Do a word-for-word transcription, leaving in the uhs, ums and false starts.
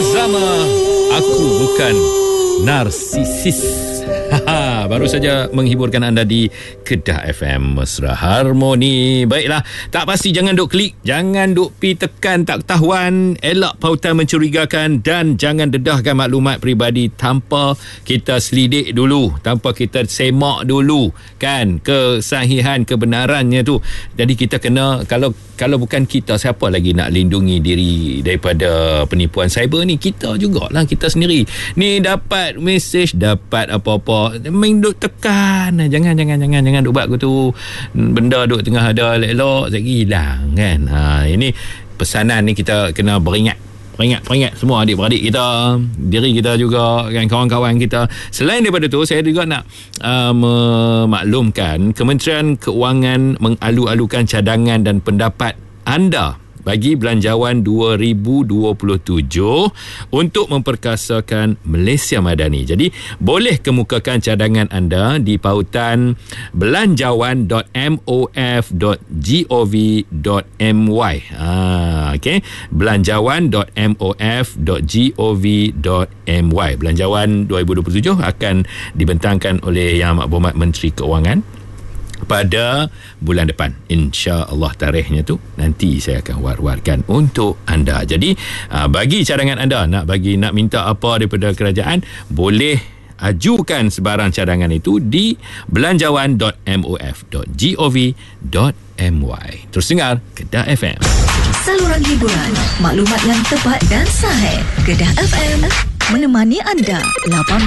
bersama Aku Bukan Narsisis. Baru saja menghiburkan anda di Kedah F M Mesra Harmoni. Baiklah, tak pasti jangan duk klik, jangan duk pi tekan tak ketahuan, elak pautan mencurigakan dan jangan dedahkan maklumat peribadi tanpa kita selidik dulu, tanpa kita semak dulu kan kesahihan kebenarannya tu. Jadi kita kena, kalau kalau bukan kita, siapa lagi nak lindungi diri daripada penipuan cyber ni? Kita jugalah, kita sendiri. Ni dapat mesej, dapat apa-apa, main duk tekan. Jangan, jangan, jangan, jangan duk buat aku tu. Benda duk tengah ada elok-elok, sekejap hilang kan. Ha, ini pesanan ni kita kena beringat. Peringat-peringat semua adik-beradik kita, diri kita juga kan, kawan-kawan kita. Selain daripada tu, saya juga nak uh, memaklumkan Kementerian Keuangan mengalu-alukan cadangan dan pendapat anda bagi Belanjawan dua ribu dua puluh tujuh untuk memperkasakan Malaysia Madani. Jadi, boleh kemukakan cadangan anda di pautan belanjawan dot m o f dot gov dot my. Ha, okay. belanjawan dot m o f dot gov dot my. Belanjawan dua ribu dua puluh tujuh akan dibentangkan oleh Yang Amat Berhormat Menteri Keuangan pada bulan depan. InsyaAllah tarikhnya tu nanti saya akan war-warkan untuk anda. Jadi bagi cadangan anda, nak bagi nak minta apa daripada kerajaan, boleh ajukan sebarang cadangan itu di belanjawan dot m o f dot gov dot my. Terus dengar Kedah F M, saluran hiburan, maklumat yang tepat dan sahih. Kedah F M menemani anda lapan